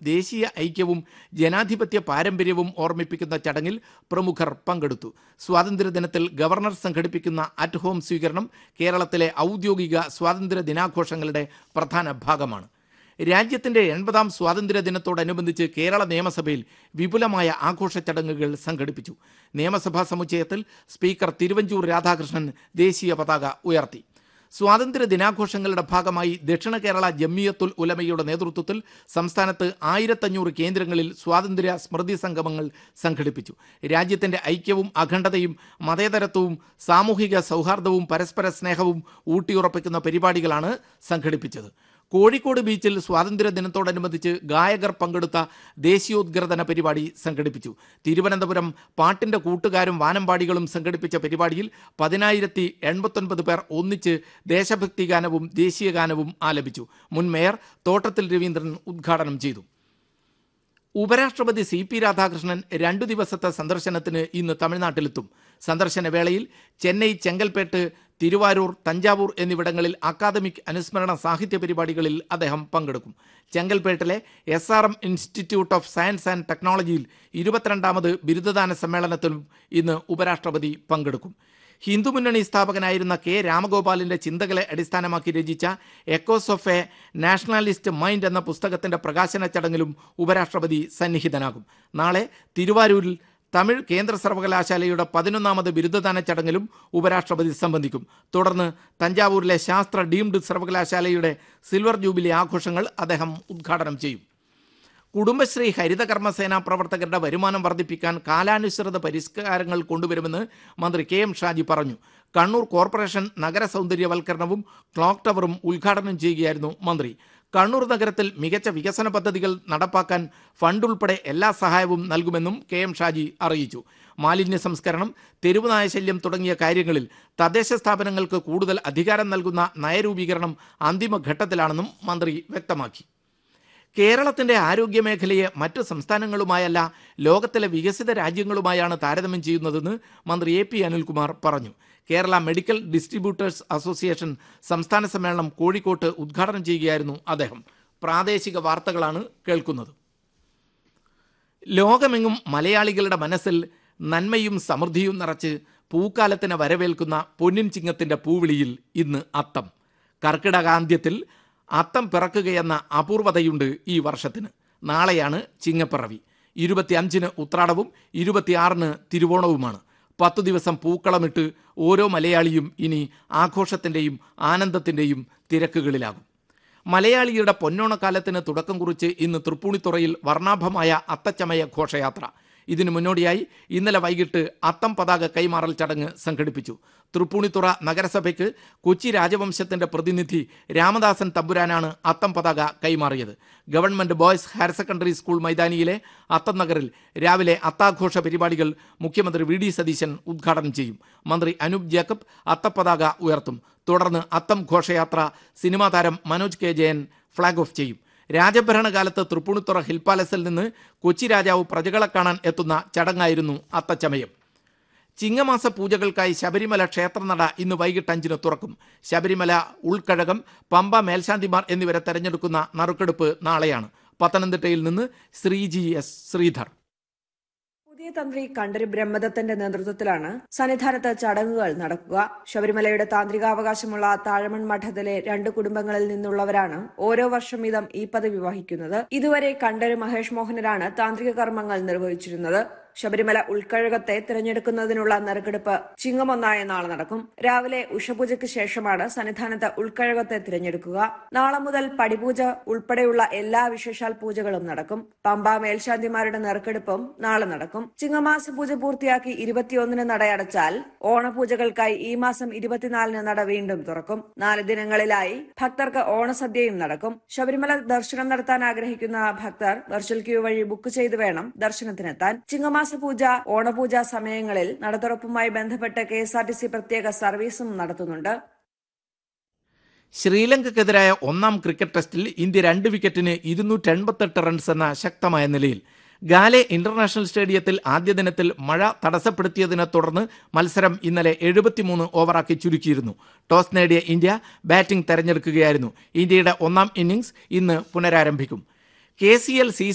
ദേശീയ ഐക്യവും ജനാധിപത്യ പാരമ്പര്യവും ഓർമ്മിപ്പിക്കുന്ന ചടങ്ങിൽ പ്രമുഖർ പങ്കെടുത്തു. സ്വാതന്ത്ര്യദിനത്തിൽ ഗവർണർ സംഘടിപ്പിക്കുന്ന അറ്റ് ഹോം സ്വീകരണം കേരളത്തിലെ ഔദ്യോഗിക സ്വാതന്ത്ര്യ ദിനാഘോഷങ്ങളുടെ പ്രധാന ഭാഗമാണ്. രാജ്യത്തിന്റെ 80ാം സ്വാതന്ത്ര്യ ദിനത്തോടനുബന്ധിച്ച് കേരള നിയമസഭയിൽ വിപുലമായ ആഘോഷ ചടങ്ങുകൾ സംഘടിപ്പിച്ചു. നിയമസഭാ സമുച്ചയത്തിൽ സ്പീക്കർ തിരുവഞ്ചൂർ രാധാകൃഷ്ണൻ ദേശീയ പതാക ഉയർത്തി. സ്വാതന്ത്ര്യ ദിനാഘോഷങ്ങളുടെ ഭാഗമായി ദക്ഷിണ കേരള ജമിയത്തുൽ ഉലമയുടെ നേതൃത്വത്തിൽ സംസ്ഥാനത്ത് 1500 കേന്ദ്രങ്ങളിൽ സ്വാതന്ത്ര്യ സ്മൃതി സംഗമങ്ങൾ സംഘടിപ്പിച്ചു. രാജ്യത്തിന്റെ ഐക്യവും അഖണ്ഡതയും മതേതരത്വവും സാമൂഹിക സൗഹാർദ്ദവും പരസ്പര സ്നേഹവും ഊട്ടിയുറപ്പിക്കുന്ന പരിപാടികളാണ് സംഘടിപ്പിച്ചത്. കോഴിക്കോട് ബീച്ചിൽ സ്വാതന്ത്ര്യ ദിനത്തോടനുബന്ധിച്ച് ഗായകർ പങ്കെടുത്ത ദേശീയോദ്ഗ്രഥന പരിപാടി സംഘടിപ്പിച്ചു. തിരുവനന്തപുരം പാട്ടിന്റെ കൂട്ടുകാരും വാനമ്പാടികളും സംഘടിപ്പിച്ച പരിപാടിയിൽ 10,089 പേർ ഒന്നിച്ച് ദേശഭക്തി ഗാനവും ദേശീയ ഗാനവും ആലപിച്ചു. മുൻ മേയർ തോട്ടത്തിൽ രവീന്ദ്രൻ ഉദ്ഘാടനം ചെയ്തു. ഉപരാഷ്ട്രപതി CP രാധാകൃഷ്ണൻ 2 ദിവസത്തെ സന്ദർശനത്തിന് ഇന്ന് തമിഴ്നാട്ടിലെത്തും. സന്ദർശന വേളയിൽ ചെന്നൈ, ചെങ്കൽപ്പേട്ട്, തിരുവാരൂർ, തഞ്ചാവൂർ എന്നിവിടങ്ങളിൽ അക്കാദമിക് അനുസ്മരണ സാഹിത്യ പരിപാടികളിൽ അദ്ദേഹം പങ്കെടുക്കും. ചെങ്കൽപ്പേട്ടിലെ SRM institute of science and ടെക്നോളജിയിൽ 22ാമത് ബിരുദദാന സമ്മേളനത്തിലും ഇന്ന് ഉപരാഷ്ട്രപതി പങ്കെടുക്കും. ഹിന്ദുമുന്നണി സ്ഥാപകനായിരുന്ന K. രാമഗോപാലിന്റെ ചിന്തകളെ അടിസ്ഥാനമാക്കി രചിച്ച echoes of A nationalist mind എന്ന പുസ്തകത്തിന്റെ പ്രകാശന ചടങ്ങിലും ഉപരാഷ്ട്രപതി സന്നിഹിതനാകും. നാളെ തിരുവാരൂരിൽ തമിഴ് കേന്ദ്ര സർവകലാശാലയുടെ 11ാമത് ബിരുദദാന ചടങ്ങിലും ഉപരാഷ്ട്രപതി സംബന്ധിക്കും. തുടർന്ന് തഞ്ചാവൂരിലെ ശാസ്ത്ര ഡീംഡ് സർവകലാശാലയുടെ സിൽവർ ജൂബിലി ആഘോഷങ്ങൾ അദ്ദേഹം ഉദ്ഘാടനം ചെയ്യും. കുടുംബശ്രീ ഹരിത കർമ്മസേന പ്രവർത്തകരുടെ വരുമാനം വർദ്ധിപ്പിക്കാൻ കാലാനുസൃത പരിഷ്കാരങ്ങൾ കൊണ്ടുവരുമെന്ന് മന്ത്രി KM ഷാജി പറഞ്ഞു. കണ്ണൂർ കോർപ്പറേഷൻ നഗര സൗന്ദര്യവൽക്കരണവും ക്ലോക്ക് ടവറും ഉദ്ഘാടനം ചെയ്യുകയായിരുന്നു മന്ത്രി. കണ്ണൂർ നഗരത്തിൽ മികച്ച വികസന പദ്ധതികൾ നടപ്പാക്കാൻ ഫണ്ട് ഉൾപ്പെടെ എല്ലാ സഹായവും നൽകുമെന്നും KM ഷാജി അറിയിച്ചു. മാലിന്യ സംസ്കരണം, തെരുവ് നായശല്യം തുടങ്ങിയ കാര്യങ്ങളിൽ തദ്ദേശ സ്ഥാപനങ്ങൾക്ക് കൂടുതൽ അധികാരം നൽകുന്ന നയരൂപീകരണം അന്തിമഘട്ടത്തിലാണെന്നും മന്ത്രി വ്യക്തമാക്കി. കേരളത്തിന്റെ ആരോഗ്യമേഖലയെ മറ്റു സംസ്ഥാനങ്ങളുമായല്ല ലോകത്തിലെ വികസിത രാജ്യങ്ങളുമായാണ് താരതമ്യം ചെയ്യുന്നതെന്ന് മന്ത്രി AP അനിൽകുമാർ പറഞ്ഞു. കേരള മെഡിക്കൽ ഡിസ്ട്രിബ്യൂട്ടേഴ്സ് അസോസിയേഷൻ സംസ്ഥാന സമ്മേളനം കോഴിക്കോട്ട് ഉദ്ഘാടനം ചെയ്യുകയായിരുന്നു അദ്ദേഹം. പ്രാദേശിക വാർത്തകളാണ് കേൾക്കുന്നത്. ലോകമെങ്ങും മലയാളികളുടെ മനസ്സിൽ നന്മയും സമൃദ്ധിയും നിറച്ച് പൂക്കാലത്തിന് വരവേൽക്കുന്ന പൊന്നിൻ ചിങ്ങത്തിന്റെ പൂവിളിയിൽ ഇന്ന് അത്തം. കർക്കിടകാന്ത്യത്തിൽ അത്തം പിറക്കുകയെന്ന അപൂർവതയുണ്ട് ഈ വർഷത്തിന്. നാളെയാണ് ചിങ്ങപ്പിറവി. 25-ന് ഉത്രാടവും 26-ന് തിരുവോണവുമാണ്. 10 ദിവസം പൂക്കളമിട്ട് ഓരോ മലയാളിയും ഇനി ആഘോഷത്തിൻ്റെയും ആനന്ദത്തിൻ്റെയും തിരക്കുകളിലാകും. മലയാളിയുടെ പൊന്നോണക്കാലത്തിന് തുടക്കം കുറിച്ച് ഇന്ന് തൃപ്പൂണിത്തുറയിൽ വർണ്ണാഭമായ അത്തച്ചമയ ഘോഷയാത്ര. ഇതിനു മുന്നോടിയായി ഇന്നലെ വൈകിട്ട് അത്തം പതാക കൈമാറൽ ചടങ്ങ് സംഘടിപ്പിച്ചു. തൃപ്പൂണിത്തുറ നഗരസഭയ്ക്ക് കൊച്ചി രാജവംശത്തിന്റെ പ്രതിനിധി രാമദാസൻ തമ്പുരാനാണ് അത്തം പതാക കൈമാറിയത്. Government boys higher secondary school മൈതാനിയിലെ അത്തം നഗറിൽ രാവിലെ അത്താഘോഷ പരിപാടികൾ മുഖ്യമന്ത്രി VD സതീശൻ ഉദ്ഘാടനം ചെയ്യും. മന്ത്രി അനൂപ് ജേക്കബ് അത്തപ്പതാക ഉയർത്തും. തുടർന്ന് അത്തം ഘോഷയാത്ര സിനിമാ താരം Manoj K. Jayan flag off ചെയ്യും. രാജഭരണകാലത്ത് തൃപ്പൂണിത്തുറ ഹിൽ പാലസിൽ നിന്ന് കൊച്ചി രാജാവ് പ്രജകളെ കാണാൻ എത്തുന്ന ചടങ്ങായിരുന്നു അത്തച്ചമയം. ചിങ്ങമാസ പൂജകൾക്കായി ശബരിമല ക്ഷേത്രനട ഇന്ന് വൈകിട്ട് 5-ന് തുറക്കും. ശബരിമല ഉൾക്കഴകം, പമ്പ മേൽശാന്തിമാർ എന്നിവരെ തെരഞ്ഞെടുക്കുന്ന നറുക്കെടുപ്പ് നാളെയാണ്. പത്തനംതിട്ടയിൽ നിന്ന് ശ്രീജി S. ശ്രീധർ. പുതിയ തന്ത്രി കണ്ഠര് ബ്രഹ്മദത്തന്റെ നേതൃത്വത്തിലാണ് സന്നിധാനത്ത് ചടങ്ങുകൾ നടക്കുക. ശബരിമലയുടെ താന്ത്രികാവകാശമുള്ള താഴമൺ മഠത്തിലെ 2 കുടുംബങ്ങളിൽ നിന്നുള്ളവരാണ് ഓരോ വർഷം വീതം ഈ പദവി വഹിക്കുന്നത്. ഇതുവരെ കണ്ഠര് മഹേഷ് മോഹനരാണ് താന്ത്രിക കർമ്മങ്ങൾ നിർവഹിച്ചിരുന്നത്. ശബരിമല ഉൾക്കഴകത്തെ തിരഞ്ഞെടുക്കുന്നതിനുള്ള നറുക്കെടുപ്പ് ചിങ്ങം 1 നാളെ നടക്കും. രാവിലെ ഉഷപൂജയ്ക്ക് ശേഷമാണ് സന്നിധാനത്ത് ഉൾക്കഴകത്തെ തിരഞ്ഞെടുക്കുക. നാളെ മുതൽ പടിപൂജ ഉൾപ്പെടെയുള്ള എല്ലാ വിശേഷാൽ പൂജകളും നടക്കും. പമ്പ മേൽശാന്തിമാരുടെ നറുക്കെടുപ്പും നാളെ നടക്കും. ചിങ്ങമാസ പൂജ പൂർത്തിയാക്കി 21-ന് നടയടച്ചാൽ ഓണപൂജകൾക്കായി ഈ മാസം 24-ന് നട വീണ്ടും തുറക്കും. 4 ദിനങ്ങളിലായി ഭക്തർക്ക് ഓണസദ്യയും നടക്കും. ശബരിമല ദർശനം നടത്താൻ ആഗ്രഹിക്കുന്ന ഭക്തർ വെർച്വൽ ക്യൂ വഴി ബുക്ക് ചെയ്ത് വേണം ദർശനത്തിനെത്താൻ. ചിങ്ങമാസ പൂജ, ഓണപൂജ സമയങ്ങളിൽ നടത്തുറപ്പുമായി ബന്ധപ്പെട്ട് KSRTC പ്രത്യേക സർവീസും നടത്തുന്നുണ്ട്. ശ്രീലങ്കയ്ക്കെതിരായ 1-ാം ക്രിക്കറ്റ് ടെസ്റ്റിൽ ഇന്ത്യ 2 വിക്കറ്റിന് 288 റൺസ് എന്ന ശക്തമായ നിലയിൽ. ഗാലെ ഇന്റർനാഷണൽ സ്റ്റേഡിയത്തിൽ ആദ്യ ദിനത്തിൽ മഴ തടസ്സപ്പെടുത്തിയതിനെ തുടർന്ന് മത്സരം ഇന്നലെ 73 ഓവറാക്കി ചുരുക്കിയിരുന്നു. ടോസ് നേടിയ ഇന്ത്യ ബാറ്റിംഗ് തെരഞ്ഞെടുക്കുകയായിരുന്നു. ഇന്ത്യയുടെ 1-ാം ഇന്നിംഗ്സ് ഇന്ന് പുനരാരംഭിക്കും. KCL